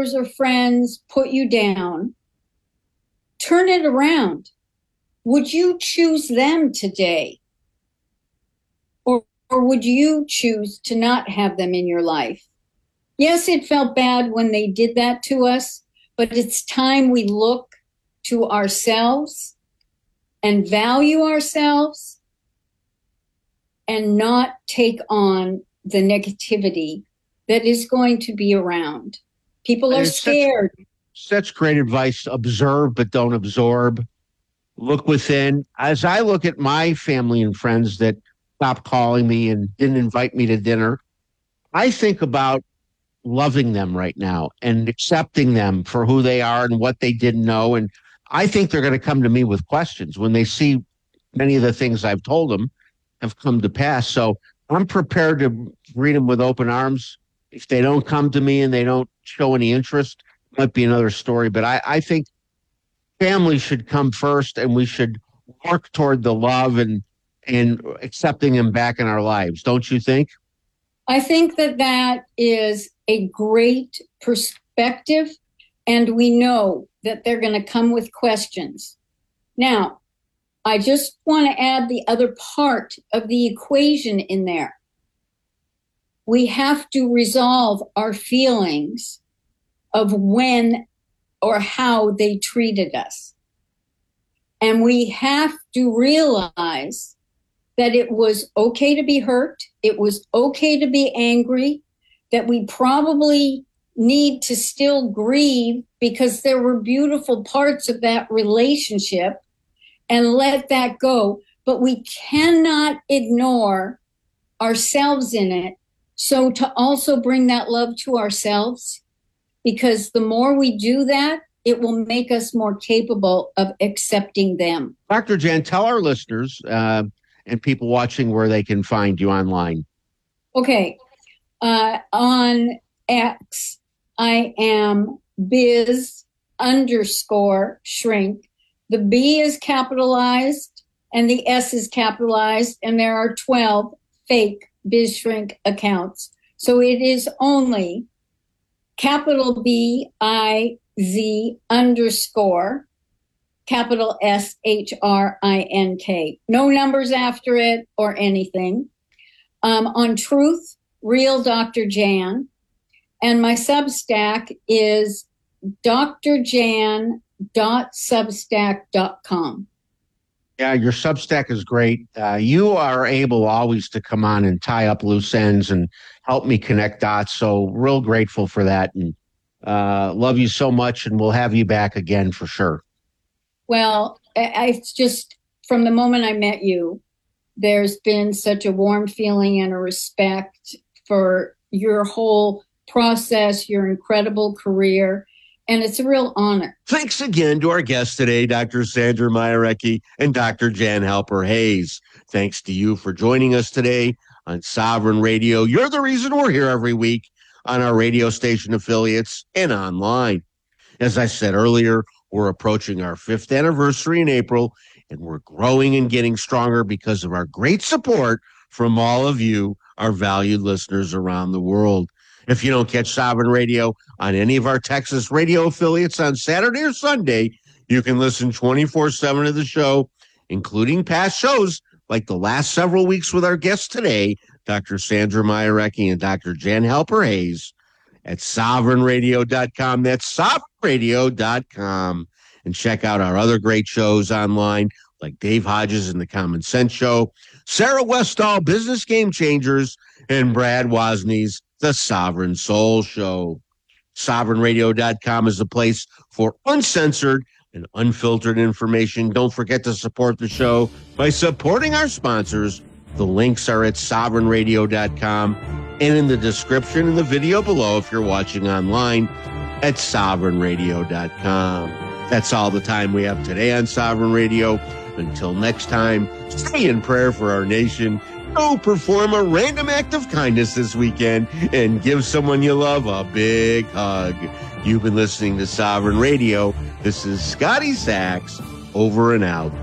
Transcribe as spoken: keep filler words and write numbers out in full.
neighbors or friends put you down, turn it around. Would you choose them today? Or, or would you choose to not have them in your life? Yes, it felt bad when they did that to us, but it's time we look to ourselves and value ourselves and not take on the negativity that is going to be around. People are scared. Such, such great advice. Observe, but don't absorb. Look within. As I look at my family and friends that stopped calling me and didn't invite me to dinner, I think about loving them right now and accepting them for who they are and what they didn't know. And I think they're going to come to me with questions when they see many of the things I've told them have come to pass. So I'm prepared to greet them with open arms. If they don't come to me and they don't show any interest, it might be another story. But I, I think family should come first, and we should work toward the love and and accepting them back in our lives. Don't you think? I think that that is a great perspective, and we know that they're going to come with questions. Now, I just want to add the other part of the equation in there. We have to resolve our feelings of when or how they treated us. And we have to realize that it was okay to be hurt. It was okay to be angry, that we probably need to still grieve because there were beautiful parts of that relationship, and let that go. But we cannot ignore ourselves in it. So to also bring that love to ourselves, because the more we do that, it will make us more capable of accepting them. Doctor Jan, tell our listeners uh, and people watching where they can find you online. Okay. Uh, on X, I am biz underscore shrink. The B is capitalized and the S is capitalized, and there are twelve fake biz shrink accounts. So it is only capital B I Z underscore capital S H R I N K. No numbers after it or anything. Um, on Truth, Real Doctor Jan. And my Substack is d r jan dot substack dot com. Yeah, your Substack is great. Uh, you are able always to come on and tie up loose ends and help me connect dots. So real grateful for that. And uh, love you so much. And we'll have you back again for sure. Well, I, it's just from the moment I met you, there's been such a warm feeling and a respect for your whole process, your incredible career. And it's a real honor. Thanks again to our guests today, Doctor Sandra Mayarecki and Doctor Jan Halper Hayes. Thanks to you for joining us today on Sovereign Radio. You're the reason we're here every week on our radio station affiliates and online. As I said earlier, we're approaching our fifth anniversary in April, and we're growing and getting stronger because of our great support from all of you, our valued listeners around the world. If you don't catch Sovereign Radio on any of our Texas radio affiliates on Saturday or Sunday, you can listen twenty-four seven to the show, including past shows like the last several weeks with our guests today, Doctor Sandra Mayarecki and Doctor Jan Halper Hayes, at sovereign radio dot com. That's sovereign radio dot com. And check out our other great shows online, like Dave Hodges and the Common Sense Show, Sarah Westall, Business Game Changers, and Brad Wozny's The Sovereign Soul Show. sovereign radio dot com is the place for uncensored and unfiltered information. Don't forget to support the show by supporting our sponsors. The links are at sovereign radio dot com and in the description in the video below if you're watching online at sovereign radio dot com. That's all the time we have today on Sovereign Radio. Until next time, stay in prayer for our nation. Go perform a random act of kindness this weekend and give someone you love a big hug. You've been listening to Sovereign Radio. This is Scotty Sachs, over and out.